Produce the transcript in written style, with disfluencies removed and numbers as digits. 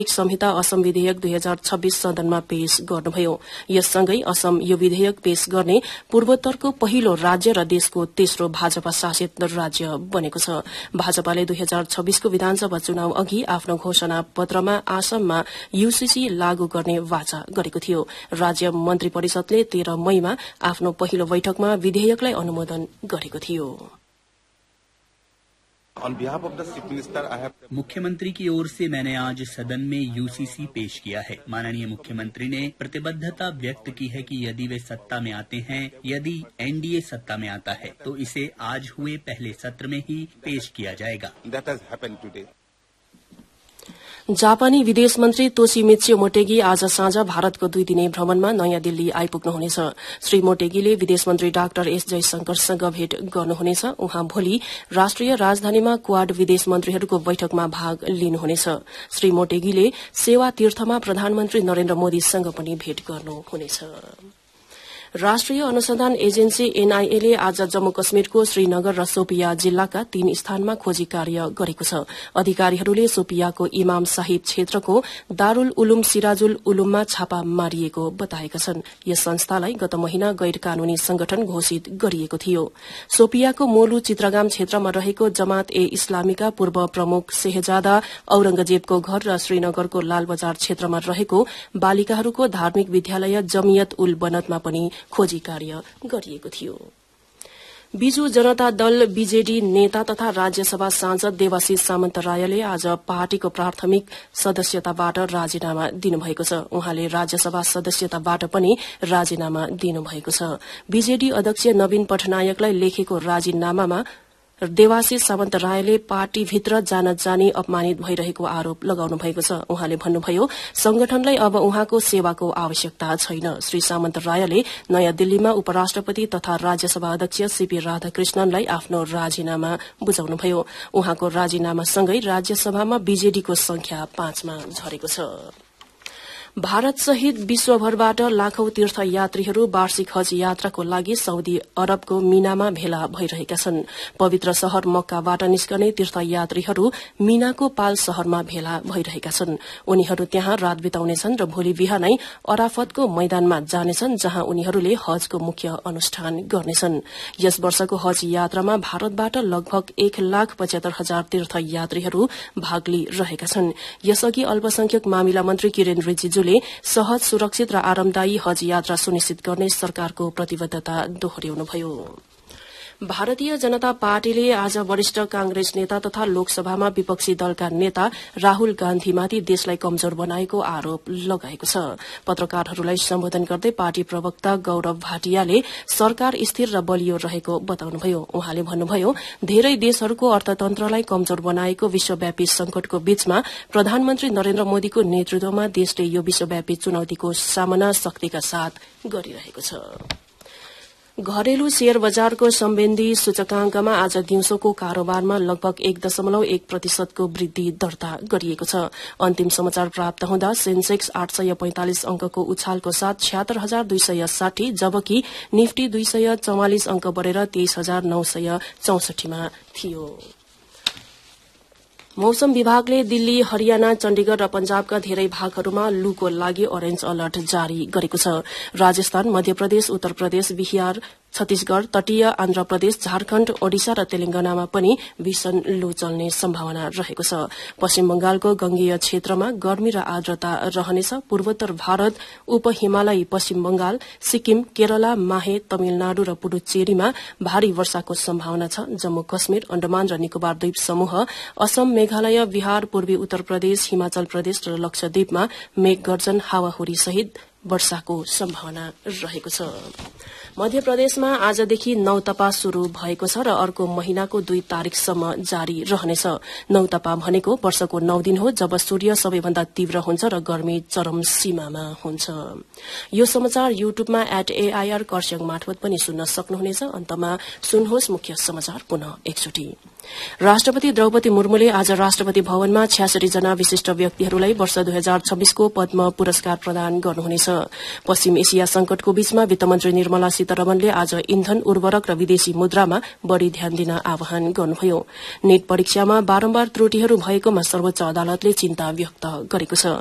संहिता असम विधेयक 2026 सदनमा पेश गर्नुभयो। यससँगै असम यो विधेयक पेश गर्ने पूर्वोत्तरको पहिलो राज्य र देशको तेस्रो भाजपा शासित राज्य बनेको छ। भाजपाले 2026 को विधानसभा चुनाव अघि आफ्नो घोषणा पत्रमा आसाममा यूसीसी लागू गर्ने वाचा गरेको थियो। राज्य मन्त्री परिषदले 13 मईमा आफ्नो पहिलो बैठकमा विधेयकलाई अनुमोदन गरेको थियो। मुख्यमंत्री की ओर से मैंने आज सदन में यूसीसी पेश किया है। माननीय मुख्यमंत्री ने प्रतिबद्धता व्यक्त की है कि यदि वे सत्ता में आते हैं, यदि एनडीए सत्ता में आता है, तो इसे आज हुए पहले सत्र में ही पेश किया जाएगा। जापानी विदेश मन्त्री तोशिमित्सु मोटेगी आज साँझ भारतको 2 दिने भ्रमणमा नयाँ दिल्ली आइपुग्नुहुनेछ। श्री मोटेगीले विदेश मन्त्री डाक्टर एस जयशंकरसँग भेट गर्नुहुनेछ। उहाँ भोलि राष्ट्रिय राजधानीमा क्वाड विदेश मन्त्रीहरूको बैठकमा भाग लिनुहुनेछ। श्री मोटेगीले सेवा तीर्थमा प्रधानमन्त्री नरेन्द्र मोदीसँग पनि भेट गर्नुहुनेछ। राष्ट्रिय अनुसन्धान एजेन्सी एनआईए ले आज जम्मू कश्मीरको श्रीनगर र सोपिया जिल्लाका 3 स्थानमा खोजी कार्य गरेको छ। अधिकारीहरूले सोपियाको इमाम साहिब क्षेत्रको दारूल उलुम सिराजुल उलुममा छापा मारिएको बताएका छन्। यस संस्थालाई गत महिना गैर कानूनी संगठन घोषित गरिएको थियो। सोपियाको मोलु चित्रगाम क्षेत्रमा रहेको जमात ए इस्लामीका पूर्व प्रमुख शेहजादा औरंगजेबको घर र श्रीनगरको लालबजार क्षेत्रमा रहेको बालिकाहरूको धार्मिक विद्यालय जमियत उल बनतमा पनि खोजी कार्य गरिएको थियो। बीजू जनता दल बीजेडी नेता तथा राज्यसभा सांसद देवाशिष सामन्तरायले आज पार्टीको प्राथमिक सदस्यताबाट राजीनामा दिनुभएको छ। उहाँले राज्यसभा सदस्यताबाट पनि राजीनामा दिनुभएको छ। बीजेडी अध्यक्ष नवीन पटनायकलाई लेखेको राजीनामामा देवाशिष सामन्तरायले पार्टीभित्र जान जानी अपमानित भइरहेको आरोप लगाउनु भएको छ। उहाँले भन्नुभयो संगठनलाई अब उहाँको सेवाको आवश्यकता छैन। श्री सामन्तरायले नयाँ दिल्लीमा उपराष्ट्रपति तथा राज्यसभा अध्यक्ष सीपी राधाकृष्णनलाई आफ्नो राजीनामा बुझाउनुभयो। उहाँको राजीनामासँगै राज्यसभामा बीजेडीको संख्या 5 मा झरेको छ। भारत सहित विश्वभरबाट लाखौं तीर्थयात्रीहरू वार्षिक हज यात्राको लागि साउदी अरबको मीनामा भेला भइरहेका छन्। पवित्र शहर मक्काबाट निस्कने तीर्थयात्रीहरू मीनाको पाल शहरमा भेला भइरहेका छन्। उनीहरू त्यहाँ रात बिताउनेछन् र भोलि बिहानै अराफतको मैदानमा जानेछन्, जहाँ उनीहरूले हजको मुख्य अनुष्ठान गर्नेछन्। यस वर्षको हज यात्रामा भारतबाट लगभग 1,75,000 तीर्थयात्रीहरू भाग लिइरहेका छन्। यसअघि अल्पसंख्यक मामिला मन्त्री किरेन रिजिजु सहज, सुरक्षित र आरामदायी हज यात्रा सुनिश्चित गर्ने सरकारको प्रतिबद्धता दोहोर्याउनुभयो। भारतीय जनता पार्टीले आज वरिष्ठ कांग्रेस नेता तथा लोकसभामा विपक्षी दलका नेता राहुल गान्धीमाथि देशलाई कमजोर बनाएको आरोप लगाएको छ। पत्रकारहरूलाई सम्बोधन गर्दै पार्टी प्रवक्ता गौरव भाटियाले सरकार स्थिर र बलियो रहेको बताउनुभयो। उहाँले भन्नुभयो धेरै देशहरूको अर्थतन्त्रलाई कमजोर बनाएको विश्वव्यापी संकटको बीचमा प्रधानमन्त्री नरेन्द्र मोदीको नेतृत्वमा देशले यो विश्वव्यापी चुनौतीको सामना शक्तिका साथ गरिरहेको छ। घरेलु शेयर बजारको सम्बन्धी सूचकांकमा आज दिउँसोको कारोबारमा लगभग 1.1% को वृद्धि दर्ता गरिएको छ। अन्तिम समाचार प्राप्त हुँदा सेन्सेक्स 845 अंकको उछालको साथ 76,260, जबकि निफ्टी 244 अंक बढेर 23,964 मा थियो। मौसम विभागले दिल्ली, हरियाणा, चण्डीगढ़ र पंजाबका धेरै भागहरूमा लूको लागि अरेन्ज अलर्ट जारी गरेको छ। राजस्थान, मध्य प्रदेश, उत्तर प्रदेश, बिहार, छत्तीसगढ़, तटीय आन्ध्र प्रदेश, झारखण्ड, ओडिसा र तेलंगानामा पनि भीषण लू चल्ने सम्भावना रहेको छ। पश्चिम बंगालको गंगेय क्षेत्रमा गर्मी र आर्द्रता रहनेछ। पूर्वोत्तर भारत, उप हिमालयी पश्चिम बंगाल, सिक्किम, केरला, माहे, तमिलनाडु र पुडुचेरीमा भारी वर्षाको सम्भावना छ। जम्मू कश्मीर, अण्डमान र निकोबार द्वीप समूह, असम, मेघालय, बिहार, पूर्वी उत्तर प्रदेश, हिमाचल प्रदेश र लक्षद्वीपमा मेघगर्जन, हावाहुरी सहित वर्षाको सम्भावना रहेको छ। मध्य प्रदेशमा आजदेखि नौतपा शुरू भएको छ र अर्को महिनाको 2 तारिकसम्म जारी रहनेछ। नौतपा भनेको वर्षको 9 दिन हो जब सूर्य सबैभन्दा तीव्र हुन्छ र गर्मी चरम सीमामा हुन्छ। यो समाचार युट्युबमा @AIR कर्स्याङ मार्फत पनि सुन्न सक्नुहुनेछ। अन्तमा सुन्नुहोस् मुख्य समाचार पुनः एकचोटि। राष्ट्रपति द्रौपदी मुर्मुले आज राष्ट्रपति भवनमा 66 जना विशिष्ट व्यक्तिहरूलाई वर्ष 2026 को पद्म पुरस्कार प्रदान गर्नुहुनेछ। पश्चिम एशिया संकटको बीचमा वित्तमन्त्री निर्मला सीतारमणले आज इन्धन, उर्वरक र विदेशी मुद्रामा बढ़ी ध्यान दिन आह्वान गर्नुभयो। नीट परीक्षामा बारम्बार त्रुटिहरू भएकोमा सर्वोच्च अदालतले चिन्ता व्यक्त गरेको छ।